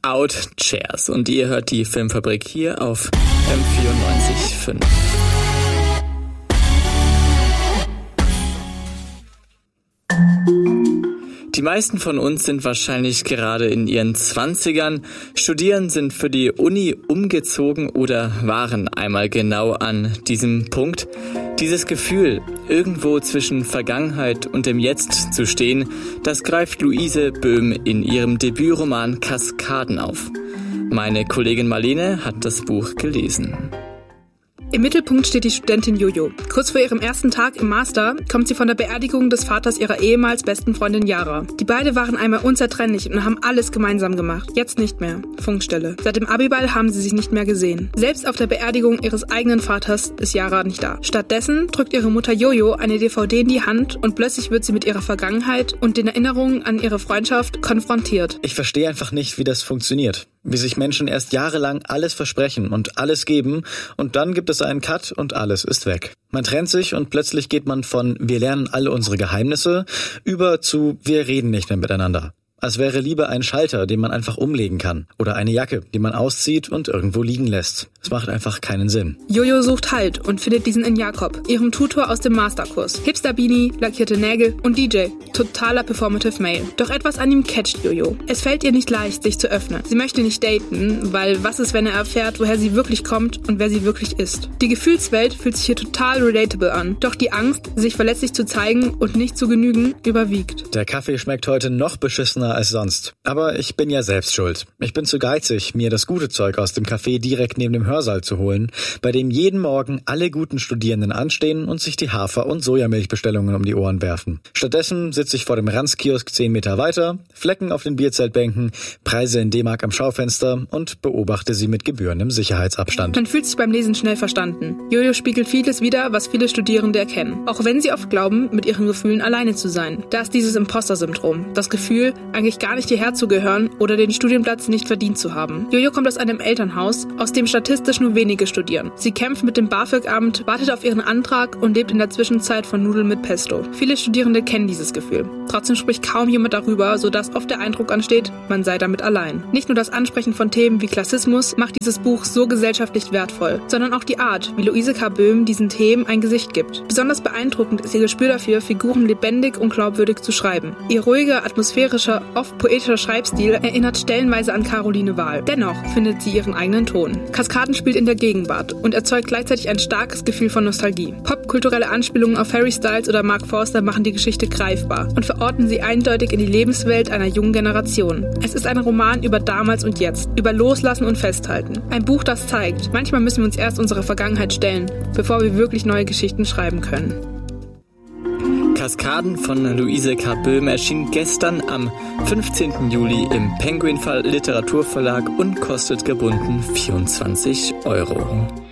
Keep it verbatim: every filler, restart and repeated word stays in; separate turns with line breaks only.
Out Chairs. Und ihr hört die Filmfabrik hier auf M vierundneunzig Komma fünf. Die meisten von uns sind wahrscheinlich gerade in ihren Zwanzigern, studieren, sind für die Uni umgezogen oder waren einmal genau an diesem Punkt. Dieses Gefühl, irgendwo zwischen Vergangenheit und dem Jetzt zu stehen, das greift Luise Böhm in ihrem Debütroman Kaskaden auf. Meine Kollegin Marlene hat das Buch gelesen.
Im Mittelpunkt steht die Studentin Jojo. Kurz vor ihrem ersten Tag im Master kommt sie von der Beerdigung des Vaters ihrer ehemals besten Freundin Yara. Die beiden waren einmal unzertrennlich und haben alles gemeinsam gemacht. Jetzt nicht mehr. Funkstelle. Seit dem Abiball haben sie sich nicht mehr gesehen. Selbst auf der Beerdigung ihres eigenen Vaters ist Yara nicht da. Stattdessen drückt ihre Mutter Jojo eine D V D in die Hand und plötzlich wird sie mit ihrer Vergangenheit und den Erinnerungen an ihre Freundschaft konfrontiert.
Ich verstehe einfach nicht, wie das funktioniert. Wie sich Menschen erst jahrelang alles versprechen und alles geben und dann gibt es einen Cut und alles ist weg. Man trennt sich und plötzlich geht man von wir lernen alle unsere Geheimnisse über zu wir reden nicht mehr miteinander. Als wäre Liebe ein Schalter, den man einfach umlegen kann. Oder eine Jacke, die man auszieht und irgendwo liegen lässt. Es macht einfach keinen Sinn.
Jojo sucht Halt und findet diesen in Jakob, ihrem Tutor aus dem Masterkurs. Hipster-Beanie, lackierte Nägel und D J. Totaler Performative Male. Doch etwas an ihm catcht Jojo. Es fällt ihr nicht leicht, sich zu öffnen. Sie möchte nicht daten, weil was ist, wenn er erfährt, woher sie wirklich kommt und wer sie wirklich ist. Die Gefühlswelt fühlt sich hier total relatable an. Doch die Angst, sich verletzlich zu zeigen und nicht zu genügen, überwiegt.
Der Kaffee schmeckt heute noch beschissener als sonst. Aber ich bin ja selbst schuld. Ich bin zu geizig, mir das gute Zeug aus dem Café direkt neben dem Hörsaal zu holen, bei dem jeden Morgen alle guten Studierenden anstehen und sich die Hafer- und Sojamilchbestellungen um die Ohren werfen. Stattdessen sitze ich vor dem Ranzkiosk zehn Meter weiter, Flecken auf den Bierzeltbänken, Preise in D-Mark am Schaufenster und beobachte sie mit gebührendem Sicherheitsabstand.
Man fühlt sich beim Lesen schnell verstanden. Jojo spiegelt vieles wider, was viele Studierende erkennen. Auch wenn sie oft glauben, mit ihren Gefühlen alleine zu sein. Da ist dieses Imposter-Syndrom. Das Gefühl, eigentlich gar nicht hierher zu gehören oder den Studienplatz nicht verdient zu haben. Jojo kommt aus einem Elternhaus, aus dem statistisch nur wenige studieren. Sie kämpft mit dem BAföG-Amt, wartet auf ihren Antrag und lebt in der Zwischenzeit von Nudeln mit Pesto. Viele Studierende kennen dieses Gefühl. Trotzdem spricht kaum jemand darüber, sodass oft der Eindruck entsteht, man sei damit allein. Nicht nur das Ansprechen von Themen wie Klassismus macht dieses Buch so gesellschaftlich wertvoll, sondern auch die Art, wie Luise K. Böhm diesen Themen ein Gesicht gibt. Besonders beeindruckend ist ihr Gespür dafür, Figuren lebendig und glaubwürdig zu schreiben. Ihr ruhiger, atmosphärischer, oft poetischer Schreibstil erinnert stellenweise an Caroline Wahl. Dennoch findet sie ihren eigenen Ton. Kaskaden spielt in der Gegenwart und erzeugt gleichzeitig ein starkes Gefühl von Nostalgie. Popkulturelle Anspielungen auf Harry Styles oder Mark Forster machen die Geschichte greifbar und verorten sie eindeutig in die Lebenswelt einer jungen Generation. Es ist ein Roman über damals und jetzt, über Loslassen und Festhalten. Ein Buch, das zeigt, manchmal müssen wir uns erst unserer Vergangenheit stellen, bevor wir wirklich neue Geschichten schreiben können.
Kaskaden von Luise K. Böhm erschien gestern am fünfzehnten Juli im Penguin Literaturverlag und kostet gebunden vierundzwanzig Euro.